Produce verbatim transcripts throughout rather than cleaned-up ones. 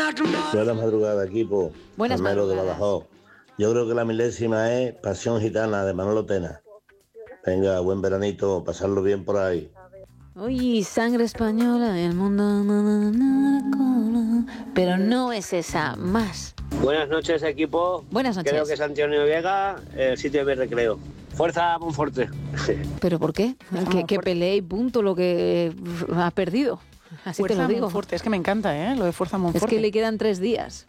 Buenas madrugadas, equipo. Buenas Carmelo de madrugadas. Badajoz. Yo creo que la milésima es Pasión Gitana de Manolo Tena. Venga, buen veranito, pasarlo bien por ahí. Uy, sangre española, el mundo... na, na, na, na, pero no es esa, más. Buenas noches, equipo. Buenas noches. Creo que es Antonio Vega, el sitio de mi recreo. Fuerza, Monforte. ¿Pero por qué? Que, que pelee y punto lo que ha perdido. Así Fuerza te lo digo. Monforte. Es que me encanta, ¿eh? Lo de Fuerza Monforte. Es que le quedan tres días.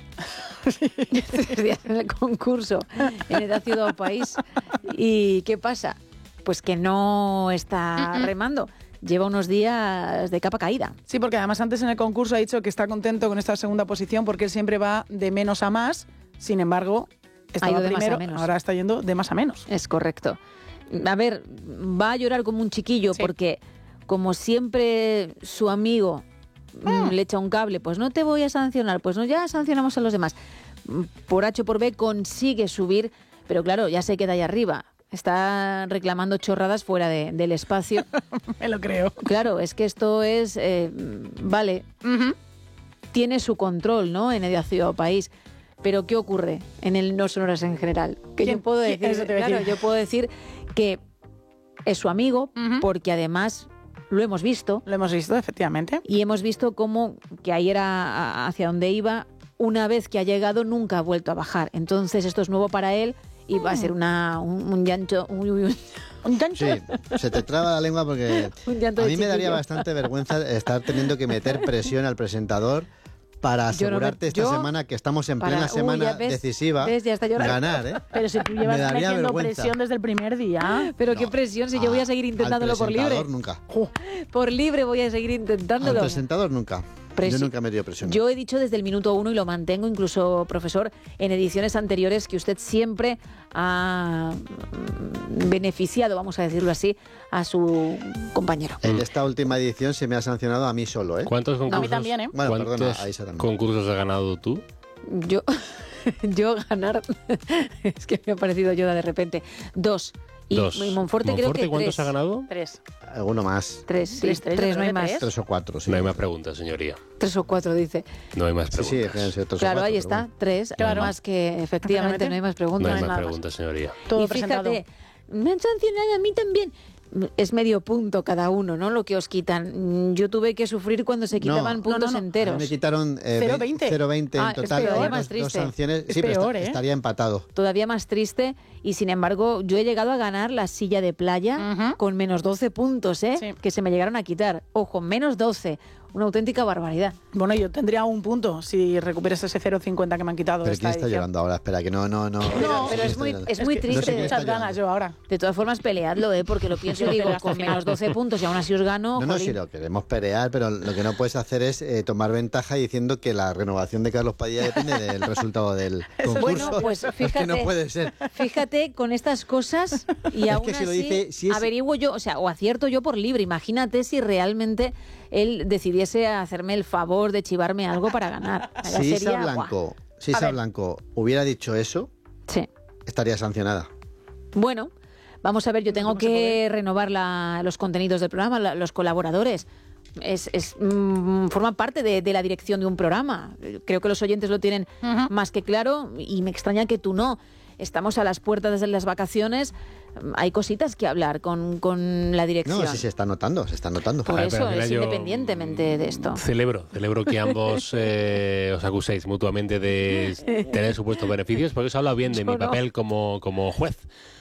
tres días en el concurso en Edad Ciudad o País. ¿Y qué pasa? Pues que no está uh-uh. remando. Lleva unos días de capa caída. Sí, porque además antes en el concurso ha dicho que está contento con esta segunda posición porque él siempre va de menos a más. Sin embargo, estaba de primero, más a menos. Ahora está yendo de más a menos. Es correcto. A ver, va a llorar como un chiquillo sí. porque como siempre su amigo mm. le echa un cable, pues no te voy a sancionar, pues no, ya sancionamos a los demás. Por H o por B consigue subir, pero claro, ya se queda ahí arriba. Está reclamando chorradas fuera de, del espacio. Me lo creo. Claro, es que esto es... Eh, vale, uh-huh. tiene su control, ¿no? En Edad Ciudad o País. Pero ¿qué ocurre en el No Sonoras en general? Que yo puedo decir, claro, yo puedo decir que es su amigo, uh-huh. porque además lo hemos visto. Lo hemos visto, efectivamente. Y hemos visto cómo, que ahí era hacia donde iba, una vez que ha llegado nunca ha vuelto a bajar. Entonces esto es nuevo para él. Y va a ser una, un, un llanto... Un, un, ¿Un llanto? Sí, se te traba la lengua porque a mí me chiquillo. daría bastante vergüenza estar teniendo que meter presión al presentador para asegurarte yo no, esta yo, semana que estamos en para, plena semana uy, ves, decisiva ves, ya está ganar, ¿eh? Pero si tú llevas metiendo vergüenza. presión desde el primer día. Pero no, qué presión, si a, yo voy a seguir intentándolo al por libre. nunca. Por libre voy a seguir intentándolo. Al presentador nunca. Presi- yo nunca me dio presión. Yo he dicho desde el minuto uno y lo mantengo, incluso, profesor, en ediciones anteriores, que usted siempre ha beneficiado, vamos a decirlo así, a su compañero. En esta última edición se me ha sancionado a mí solo, ¿eh? ¿Cuántos concursos, no, a mí también, ¿eh? Bueno, ¿cuántos perdona, a Isa también. concursos has ganado tú? Yo, yo ganar, es que me ha parecido Yoda de repente. Dos. Y, Dos. y Monforte, creo que ¿cuántos tres. ha ganado? Tres. Alguno más. Tres, sí, tres, tres, tres no hay más. tres. Tres o cuatro, sí. No hay más preguntas, señoría. Tres o cuatro, dice. No hay más Sí, preguntas. sí, fíjense, tres o Claro, cuatro, ahí pero está, bueno. tres. Claro. Más que efectivamente no hay más preguntas. No hay no más nada preguntas, señoría. Todo y presentado. fíjate, me han sancionado a mí también. Es medio punto cada uno, ¿no? Lo que os quitan. Yo tuve que sufrir cuando se quitaban No, puntos no, no, no. enteros. A mí me quitaron eh, cero veinte. cero veinte Ah, en es total. peor, dos, más dos triste. sanciones. Es Sí, pero peor, esta- ¿eh? estaría empatado. Todavía más triste, y sin embargo yo he llegado a ganar la silla de playa Uh-huh. con menos doce puntos, ¿eh? Sí. Que se me llegaron a quitar. Ojo, menos doce, una auténtica barbaridad. Bueno, yo tendría un punto si recuperas ese cero coma cincuenta que me han quitado. Pero esta ¿quién está edición. llorando ahora? Espera, que no, no, no. No, pero ¿quién es está muy, llorando? es muy que triste. no sé quién está muchas ganas yo ahora. De todas formas, peleadlo, ¿eh? Porque lo pienso y Yo digo, peleo hasta con el menos final. doce puntos y aún así os gano. No, no, jolín. si lo queremos pelear, pero lo que no puedes hacer es eh, tomar ventaja diciendo que la renovación de Carlos Padilla depende del resultado del concurso. Bueno, pues Es fíjate, que no puede ser. fíjate con estas cosas y Es aún que si lo así dice- si es- averiguo yo, o sea, o acierto yo por libre. Imagínate si realmente él decidiese hacerme el favor de chivarme algo para ganar. Ya Si Isa sería, Blanco, si A Isa ver. Blanco hubiera dicho eso, guau. Sí. estaría sancionada. Bueno, vamos a ver, yo tengo ¿Cómo se que puede? renovar la- los contenidos del programa, la- los colaboradores. Es, es, mm, forman parte de, de la dirección de un programa. Creo que los oyentes lo tienen Ujú. más que claro y me extraña que tú no. Estamos a las puertas de las vacaciones, hay cositas que hablar con, con la dirección. No, sí se está notando, se está notando. Por A ver, eso, pero mira, es yo, independientemente de esto. Celebro, celebro que ambos eh, os acuséis mutuamente de tener supuestos beneficios, porque os habla bien de Yo mi no. papel como, como juez.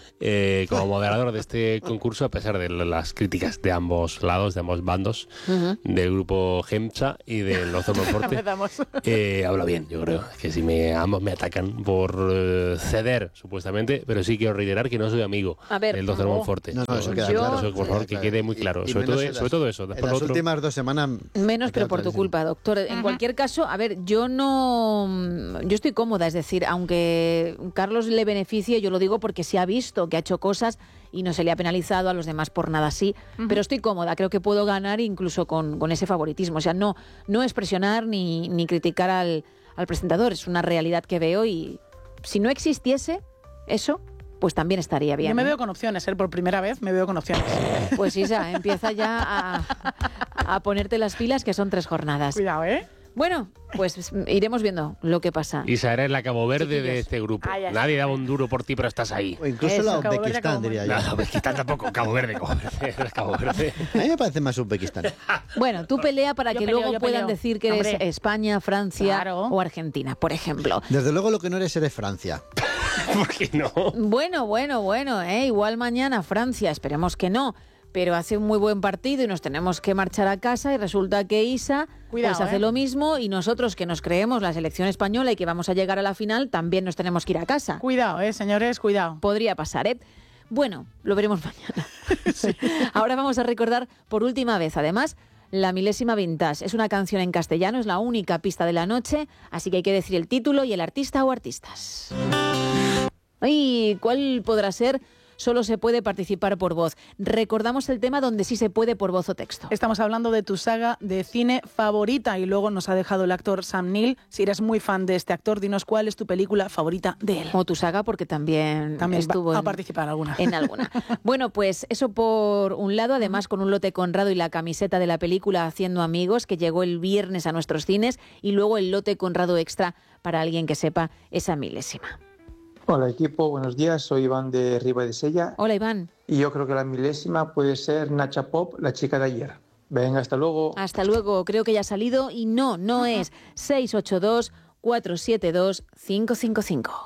Eh, como moderador de este concurso, a pesar de las críticas de ambos lados, de ambos bandos, Ujú. del grupo Gemcha y del Ozo Monforte, Empezamos. eh, hablo bien, yo creo. Que si me, ambos me atacan por eh, ceder, supuestamente, pero sí quiero reiterar que no soy amigo A ver, del Ozo no. Monforte. No, no, eso queda Yo- claro. Eso, por Eso favor, queda que quede muy claro. Y- y sobre, todo, menos en sobre las- todo eso. En Después las lo otro. últimas dos semanas... Menos, me pero queda por tu clarísimo. culpa, doctor. En cualquier caso, a ver, yo no... Yo estoy cómoda, es decir, aunque Carlos le beneficie, yo lo digo porque se ha visto que ha hecho cosas y no se le ha penalizado, a los demás por nada así, pero estoy cómoda, creo que puedo ganar incluso con, con ese favoritismo. O sea, no, no es presionar ni, ni criticar al, al presentador, es una realidad que veo y si no existiese eso, pues también estaría bien. Yo me ¿eh? veo con opciones, ¿eh? Por primera vez me veo con opciones. Pues Isa, empieza ya a, a ponerte las pilas, que son tres jornadas. Cuidado, ¿eh? Bueno, pues iremos viendo lo que pasa. Isa, eres la Cabo Verde Chiquillos. de este grupo. Ah, ya Nadie está. daba un duro por ti, pero estás ahí. O incluso Eso, la Cabo Verde, Uzbekistán, Cabo diría yo. No, Uzbekistán tampoco. Cabo Verde, Cabo Verde. Eres Cabo Verde. A mí me parece más Uzbekistán. Bueno, tú pelea para Yo que peleo, luego yo puedan peleo. decir que eres Hombre. España, Francia Claro. o Argentina, por ejemplo. Desde luego lo que no eres eres Francia. ¿Por qué no? Bueno, bueno, bueno, ¿eh? Igual mañana Francia, esperemos que no, pero hace un muy buen partido y nos tenemos que marchar a casa y resulta que Isa Cuidado, pues hace ¿eh? lo mismo y nosotros que nos creemos la selección española y que vamos a llegar a la final también nos tenemos que ir a casa. Cuidado, eh, señores, cuidado. Podría pasar, ¿eh? Bueno, lo veremos mañana. Ahora vamos a recordar por última vez, además, La Milésima Vintage. Es una canción en castellano, es la única pista de la noche, así que hay que decir el título y el artista o artistas. ¿Y cuál podrá ser? Solo se puede participar por voz. Recordamos el tema donde sí se puede por voz o texto. Estamos hablando de tu saga de cine favorita y luego nos ha dejado el actor Sam Neill. Si eres muy fan de este actor, dinos cuál es tu película favorita de él. O tu saga, porque también, También estuvo va a en, participar en alguna. en alguna. Bueno, pues eso por un lado, además con un lote Conrado y la camiseta de la película Haciendo Amigos, que llegó el viernes a nuestros cines, y luego el lote Conrado extra para alguien que sepa esa milésima. Hola equipo, buenos días, soy Iván de Riba de Sella Hola, Iván. y yo creo que la milésima puede ser Nacha Pop, la chica de ayer. Venga, hasta luego. Hasta luego, creo que ya ha salido y no, no es seis ocho dos, cuatro siete dos, cinco cinco cinco.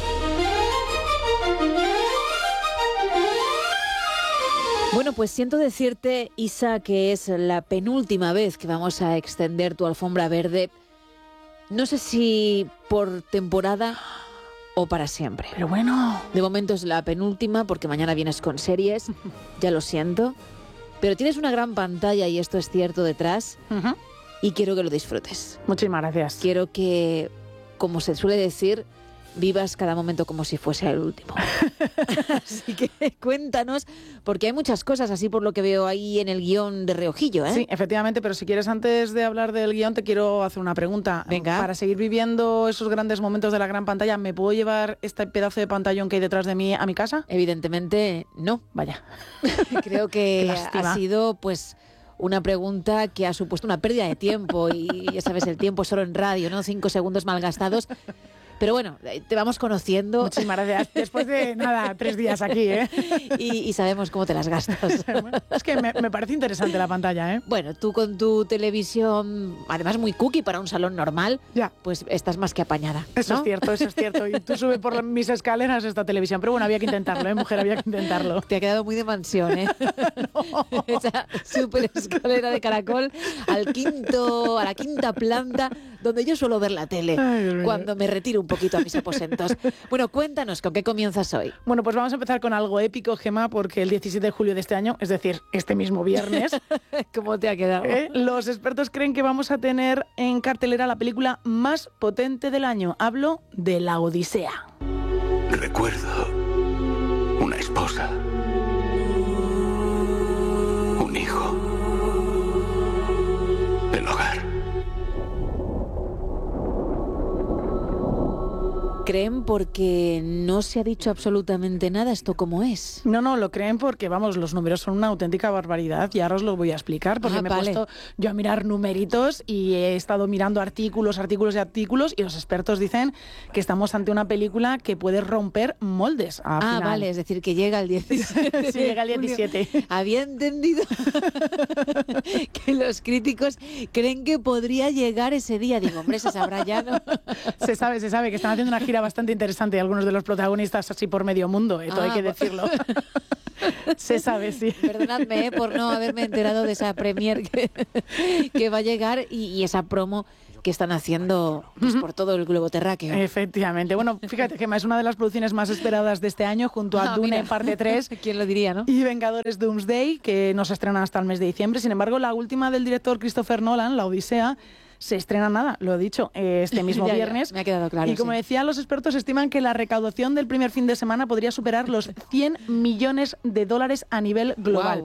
Bueno, pues siento decirte, Isa, que es la penúltima vez que vamos a extender tu alfombra verde. No sé si por temporada o para siempre. Pero bueno, De momento es la penúltima porque mañana vienes con series, ya lo siento. Pero tienes una gran pantalla y esto es cierto detrás ujú, y quiero que lo disfrutes. muchísimas gracias. Quiero que, como se suele decir, vivas cada momento como si fuese el último. Así que cuéntanos, porque hay muchas cosas así por lo que veo ahí en el guión de reojillo, ¿eh? Sí, efectivamente, pero si quieres, antes de hablar del guión, te quiero hacer una pregunta. Venga. Para seguir viviendo esos grandes momentos de la gran pantalla, ¿me puedo llevar este pedazo de pantallón que hay detrás de mí a mi casa? Evidentemente no. Vaya. Creo Qué que lástima. ha sido pues una pregunta que ha supuesto una pérdida de tiempo y ya sabes, el tiempo es solo en radio, ¿no? Cinco segundos malgastados. Pero bueno, te vamos conociendo Muchísimas gracias. Después de, nada, tres días aquí, ¿eh? y, y sabemos cómo te las gastas. Es que me, me parece interesante la pantalla, ¿eh? Bueno, tú con tu televisión, además muy cookie para un salón normal, Ya. pues estás más que apañada. Eso ¿no? es cierto, eso es cierto. Y tú subes por mis escaleras esta televisión. Pero bueno, había que intentarlo, ¿eh, mujer? Había que intentarlo. Te ha quedado muy de mansión, ¿eh? Esa súper escalera de caracol al quinto, a la quinta planta, donde yo suelo ver la tele, Ay, Dios mío. cuando me retiro un poquito a mis aposentos. Bueno, cuéntanos, ¿con qué comienzas hoy? Bueno, pues vamos a empezar con algo épico, Gemma, porque el diecisiete de julio de este año, es decir, este mismo viernes, ¿Cómo te ha quedado? ¿eh? los expertos creen que vamos a tener en cartelera la película más potente del año. Hablo de La Odisea. Recuerdo una esposa, un hijo, el hogar. ¿Creen porque no se ha dicho absolutamente nada esto como es? No, no, lo creen porque, vamos, los números son una auténtica barbaridad y ahora os lo voy a explicar porque Ah, me vale. he puesto yo a mirar numeritos y he estado mirando artículos, artículos y artículos y los expertos dicen que estamos ante una película que puede romper moldes. A Ah, final. vale, es decir, que llega el diecisiete. Sí, llega el de junio. diecisiete. Había entendido que los críticos creen que podría llegar ese día. Digo, hombre, se sabrá ya, ¿no? Se sabe, se sabe que están haciendo una gira bastante interesante y algunos de los protagonistas así por medio mundo, esto Ah, hay que bu- decirlo. Se sabe, sí. Perdonadme, ¿eh? por no haberme enterado de esa premier que, que va a llegar y, y esa promo que están haciendo pues, por todo el globo terráqueo. Efectivamente. Bueno, fíjate, Gemma, es una de las producciones más esperadas de este año junto a Ah, Dune mira. parte tres ¿Quién lo diría, no? y Vengadores Doomsday, que no se estrenan hasta el mes de diciembre. Sin embargo, la última del director Christopher Nolan, La Odisea, se estrena nada, lo he dicho, eh, este mismo Ya, ya, viernes. me ha quedado claro, Y como sí. decía, los expertos estiman que la recaudación del primer fin de semana podría superar los cien millones de dólares a nivel global. Guau.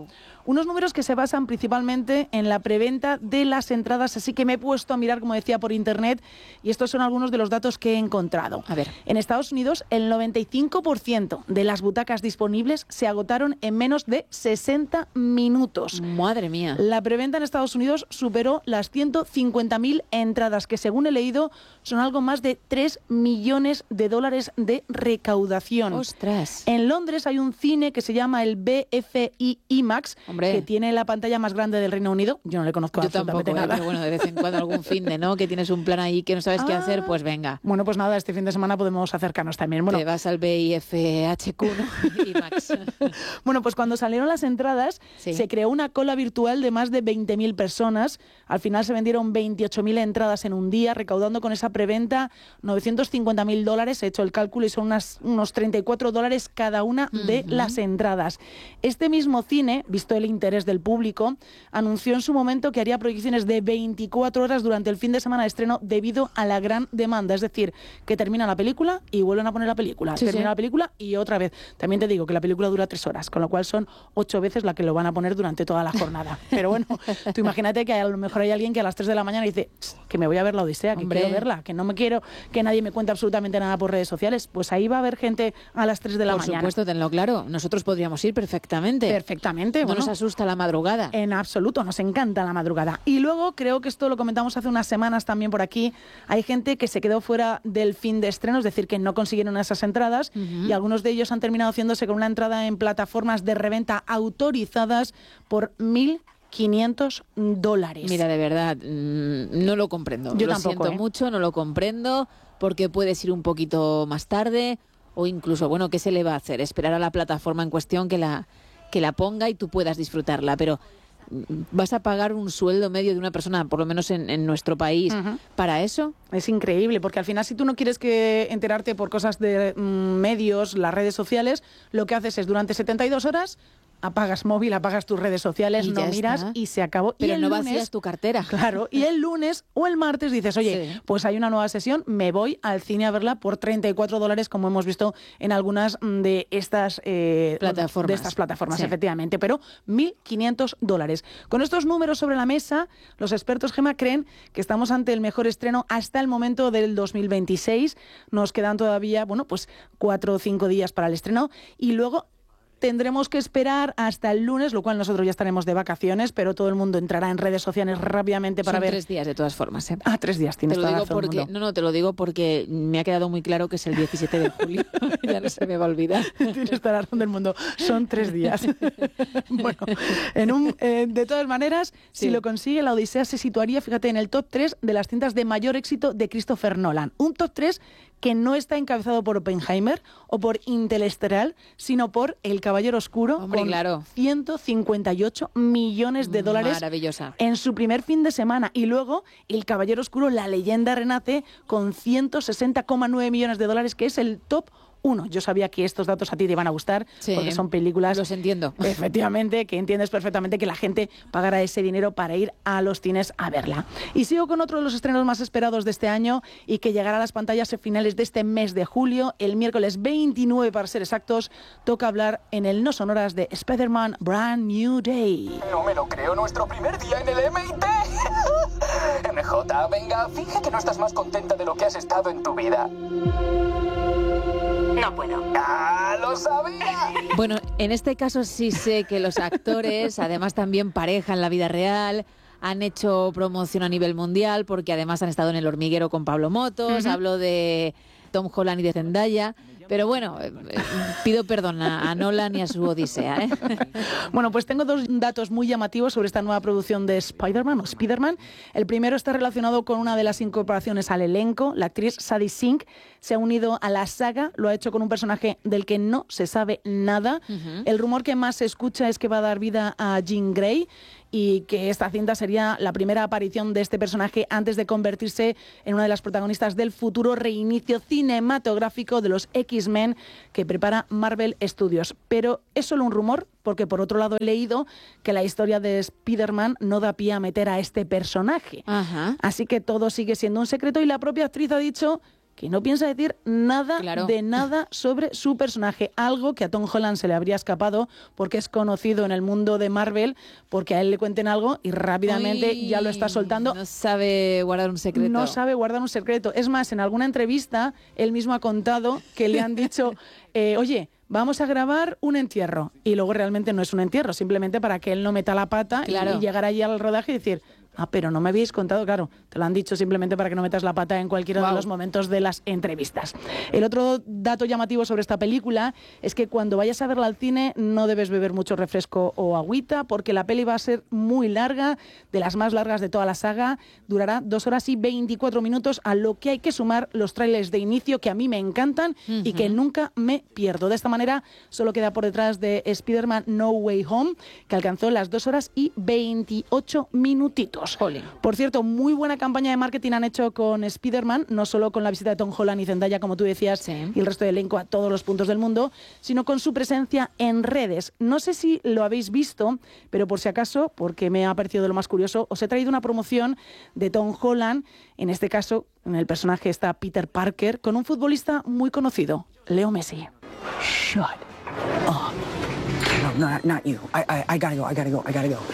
Unos números que se basan principalmente en la preventa de las entradas, así que me he puesto a mirar, como decía, por internet, y estos son algunos de los datos que he encontrado. A ver. En Estados Unidos, el noventa y cinco por ciento de las butacas disponibles se agotaron en menos de sesenta minutos. Madre mía. La preventa en Estados Unidos superó las ciento cincuenta mil entradas, que según he leído son algo más de tres millones de dólares de recaudación. ¡Ostras! En Londres hay un cine que se llama el B F I IMAX, Hombre. que tiene la pantalla más grande del Reino Unido. Yo no le conozco Yo absolutamente tampoco, ¿eh? nada. Pero bueno, de vez en cuando algún fin de, ¿no? Que tienes un plan ahí que no sabes qué Ah. hacer, pues venga. Bueno, pues nada, este fin de semana podemos acercarnos también. Bueno, Te vas al B I F H Q, ¿no? Y Max. Bueno, pues cuando salieron las entradas, Sí. se creó una cola virtual de más de veinte mil personas. Al final se vendieron veintiocho mil entradas en un día, recaudando con esa preventa novecientos cincuenta mil dólares. He hecho el cálculo y son unas, unos treinta y cuatro dólares cada una de Ujú. las entradas. Este mismo cine, visto el interés del público, anunció en su momento que haría proyecciones de veinticuatro horas durante el fin de semana de estreno debido a la gran demanda. Es decir, que termina la película y vuelven a poner la película. Sí, termina sí. la película y otra vez. También te digo que la película dura tres horas, con lo cual son ocho veces la que lo van a poner durante toda la jornada. Pero bueno, tú imagínate que a lo mejor hay alguien que a las tres de la mañana dice que me voy a ver la Odisea, que Hombre. quiero verla, que no me quiero que nadie me cuente absolutamente nada por redes sociales. Pues ahí va a haber gente a las tres de la Por mañana. supuesto, tenlo claro. Nosotros podríamos ir perfectamente. Perfectamente. No bueno. nos asusta la madrugada. En absoluto, nos encanta la madrugada. Y luego, creo que esto lo comentamos hace unas semanas también por aquí, hay gente que se quedó fuera del fin de estreno, es decir, que no consiguieron esas entradas, Ujú. y algunos de ellos han terminado haciéndose con una entrada en plataformas de reventa autorizadas por mil quinientos dólares. Mira, de verdad, mm, no lo comprendo. Yo lo tampoco, siento ¿eh? mucho, no lo comprendo, porque puedes ir un poquito más tarde o incluso, bueno, ¿qué se le va a hacer? Esperar a la plataforma en cuestión que la, que la ponga y tú puedas disfrutarla, pero mm, ¿vas a pagar un sueldo medio de una persona, por lo menos en, en nuestro país, Ujú. para eso? Es increíble, porque al final, si tú no quieres que enterarte por cosas de mm, medios, las redes sociales, lo que haces es durante setenta y dos horas apagas móvil, apagas tus redes sociales, Y no ya miras está. y se acabó. Pero y el no lunes, vacías tu cartera. Claro, y el lunes o el martes dices, oye, Sí. pues hay una nueva sesión, me voy al cine a verla por treinta y cuatro dólares, como hemos visto en algunas mm, de estas eh, Plataformas. de estas plataformas, Sí. efectivamente, pero mil quinientos dólares. Con estos números sobre la mesa, los expertos, Gemma, creen que estamos ante el mejor estreno hasta el momento del dos mil veintiséis. Nos quedan todavía, bueno, pues cuatro o cinco días para el estreno y luego tendremos que esperar hasta el lunes, lo cual nosotros ya estaremos de vacaciones, pero todo el mundo entrará en redes sociales rápidamente para Son ver. tres días, de todas formas, ¿eh? Ah, tres días, Te tienes lo toda la digo razón, porque mundo. no, no, te lo digo porque me ha quedado muy claro que es el diecisiete de julio. Ya no se me va a olvidar. Tienes toda la razón del mundo. Son tres días. Bueno, en un, eh, de todas maneras, Sí. si lo consigue, la Odisea se situaría, fíjate, en el top tres de las cintas de mayor éxito de Christopher Nolan. Un top tres que no está encabezado por Oppenheimer o por Interestelar, sino por El Caballero Oscuro, Hombre, con claro. ciento cincuenta y ocho millones de dólares Maravillosa. en su primer fin de semana. Y luego El Caballero Oscuro, La Leyenda Renace, con ciento sesenta coma nueve millones de dólares, que es el top uno. Yo sabía que estos datos a ti te iban a gustar, Sí, porque son películas, los entiendo. efectivamente, que entiendes perfectamente que la gente pagará ese dinero para ir a los cines a verla. Y sigo con otro de los estrenos más esperados de este año y que llegará a las pantallas a finales de este mes de julio. El miércoles veintinueve, para ser exactos, toca hablar en el No Sonoras de Spider-Man Brand New Day. No me lo creo, nuestro primer día en el M I T. M J, venga, finge que no estás más contenta de lo que has estado en tu vida. No puedo. ¡Ah, lo sabía! Bueno, en este caso sí sé que los actores, además también pareja en la vida real, han hecho promoción a nivel mundial porque además han estado en El Hormiguero con Pablo Motos, Ujú. hablo de Tom Holland y de Zendaya, pero bueno, eh, eh, pido perdón a, a Nolan y a su Odisea, ¿eh? Bueno, pues tengo dos datos muy llamativos sobre esta nueva producción de Spider-Man o Spider-Man. El primero está relacionado con una de las incorporaciones al elenco. La actriz Sadie Sink se ha unido a la saga, lo ha hecho con un personaje del que no se sabe nada. Ujú. El rumor que más se escucha es que va a dar vida a Jean Grey y que esta cinta sería la primera aparición de este personaje antes de convertirse en una de las protagonistas del futuro reinicio cinematográfico de los X-Men que prepara Marvel Studios. Pero es solo un rumor, porque por otro lado he leído que la historia de Spider-Man no da pie a meter a este personaje. Ajá. Así que todo sigue siendo un secreto y la propia actriz ha dicho que no piensa decir nada Claro. de nada sobre su personaje, algo que a Tom Holland se le habría escapado porque es conocido en el mundo de Marvel, porque a él le cuenten algo y rápidamente Uy, ya lo está soltando. No sabe guardar un secreto. No sabe guardar un secreto. Es más, en alguna entrevista él mismo ha contado que le han dicho, eh, oye, vamos a grabar un entierro. Y luego realmente no es un entierro, simplemente para que él no meta la pata y- Claro. y llegar allí al rodaje y decir, ah, pero no me habéis contado, claro, te lo han dicho simplemente para que no metas la pata en cualquiera Guau. de los momentos de las entrevistas. El otro dato llamativo sobre esta película es que cuando vayas a verla al cine no debes beber mucho refresco o agüita, porque la peli va a ser muy larga, de las más largas de toda la saga, durará dos horas y veinticuatro minutos, a lo que hay que sumar los trailers de inicio que a mí me encantan y que nunca me pierdo. De esta manera solo queda por detrás de Spider-Man No Way Home, que alcanzó las dos horas y veintiocho minutitos. Jolín. Por cierto, muy buena campaña de marketing han hecho con Spider-Man, no solo con la visita de Tom Holland y Zendaya, como tú decías, Sí. y el resto del elenco a todos los puntos del mundo, sino con su presencia en redes. No sé si lo habéis visto, pero por si acaso, porque me ha parecido de lo más curioso, os he traído una promoción de Tom Holland. En este caso, en el personaje está Peter Parker, con un futbolista muy conocido, Leo Messi. Shut up. No, no, not you. I, I, I gotta go. I gotta go. I gotta go.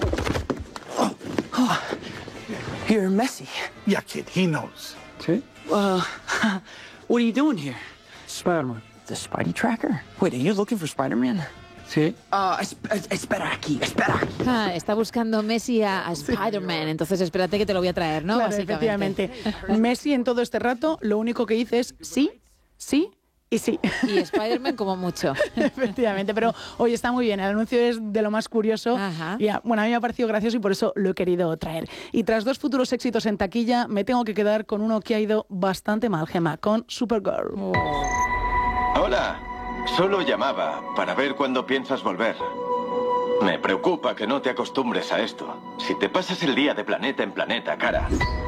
Oh, oh. You're Messi. Yeah, kid, he knows. See? Uh, what are you doing here? Spider-Man. The Spidey Tracker? Wait, are you looking for Spider-Man? Sí. Uh, es- es- espera aquí, espera aquí. Ah, está buscando Messi a, a Spider-Man, entonces espérate que te lo voy a traer, ¿no? Claro, Básicamente. efectivamente. Messi en todo este rato lo único que dice es sí, sí y sí. Y Spider-Man como mucho. Efectivamente, pero hoy está muy bien. El anuncio es de lo más curioso. Ajá. Y, ah, bueno, a mí me ha parecido gracioso y por eso lo he querido traer. Y tras dos futuros éxitos en taquilla, me tengo que quedar con uno que ha ido bastante mal, Gemma, con Supergirl. Hola, solo llamaba para ver cuándo piensas volver. Me preocupa que no te acostumbres a esto. Si te pasas el día de planeta en planeta, cara,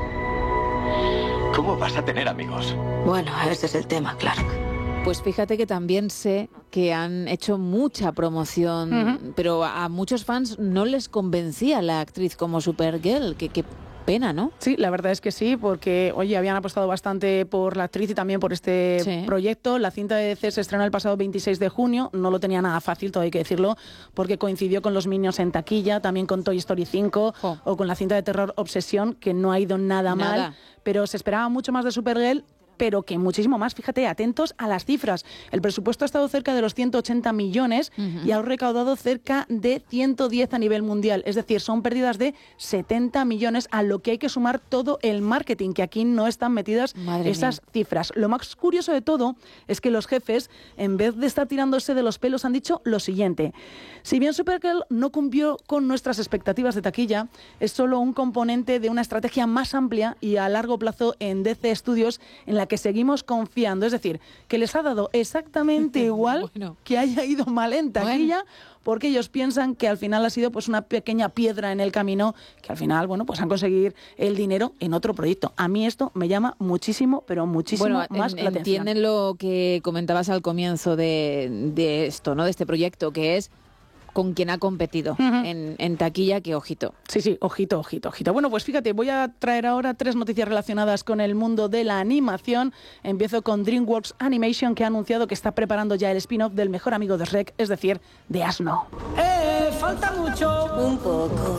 ¿cómo vas a tener amigos? Bueno, ese es el tema, Clark. Pues fíjate que también sé que han hecho mucha promoción, Ujú. pero a muchos fans no les convencía la actriz como Supergirl. Qué, qué pena, ¿no? Sí, la verdad es que sí, porque, oye, habían apostado bastante por la actriz y también por este Sí. proyecto. La cinta de D C se estrenó el pasado veintiséis de junio, no lo tenía nada fácil, todo hay que decirlo, porque coincidió con los Minions en taquilla, también con Toy Story cinco Jo. o con la cinta de terror Obsesión, que no ha ido nada, Nada. mal, pero se esperaba mucho más de Supergirl, pero que muchísimo más. Fíjate, atentos a las cifras. El presupuesto ha estado cerca de los ciento ochenta millones Ujú. y ha recaudado cerca de ciento diez a nivel mundial. Es decir, son pérdidas de setenta millones, a lo que hay que sumar todo el marketing, que aquí no están metidas Madre esas cifras. Lo más curioso de todo es que los jefes, en vez de estar tirándose de los pelos, han dicho lo siguiente. Si bien Supergirl no cumplió con nuestras expectativas de taquilla, es solo un componente de una estrategia más amplia y a largo plazo en D C Studios, en la que seguimos confiando. Es decir, que les ha dado exactamente igual Bueno. que haya ido mal en taquilla, porque ellos piensan que al final ha sido pues una pequeña piedra en el camino, que al final, bueno, pues han conseguido el dinero en otro proyecto. A mí esto me llama muchísimo, pero muchísimo Bueno, más en- la atención. entienden lo que comentabas al comienzo de, de esto, ¿no? De este proyecto, que es con quien ha competido Ujú. en, en taquilla, que ojito. Sí, sí, ojito, ojito, ojito. Bueno, pues fíjate, voy a traer ahora tres noticias relacionadas con el mundo de la animación. Empiezo con DreamWorks Animation, que ha anunciado que está preparando ya el spin-off del mejor amigo de Shrek, es decir, de Asno. ¡Eh! ¡Falta mucho! Un poco.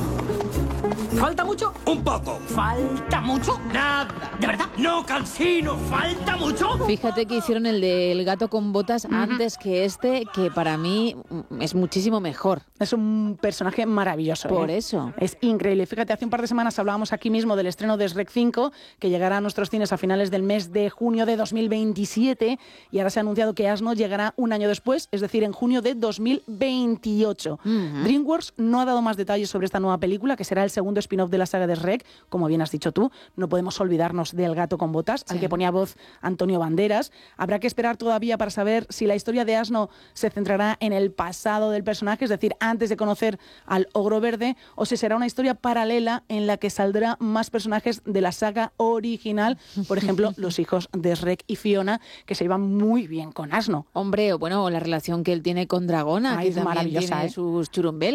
¿Falta mucho? Un poco. ¿Falta mucho? Nada. ¿De verdad? No, Cansino, falta mucho. Fíjate que hicieron el del gato con botas antes que este, que para mí mm, es muchísimo mejor. Es un personaje maravilloso. Por ¿eh? eso. Es increíble. Fíjate, hace un par de semanas hablábamos aquí mismo del estreno de Shrek cinco, que llegará a nuestros cines a finales del mes de junio de dos mil veintisiete, y ahora se ha anunciado que Asno llegará un año después, es decir, en junio de dos mil veintiocho. Ujú. DreamWorks no ha dado más detalles sobre esta nueva película, que será el segundo spin-off de la saga de Shrek, como bien has dicho tú. No podemos olvidarnos del gato con botas, al Sí. que ponía voz Antonio Banderas. Habrá que esperar todavía para saber si la historia de Asno se centrará en el pasado del personaje, es decir, antes de conocer al ogro verde, o si será una historia paralela en la que saldrá más personajes de la saga original, por ejemplo, los hijos de Shrek y Fiona, que se llevan muy bien con Asno. Hombre, o bueno, la relación que él tiene con Dragona, Ay, que es también maravillosa, tiene ¿eh? sus churumbeles.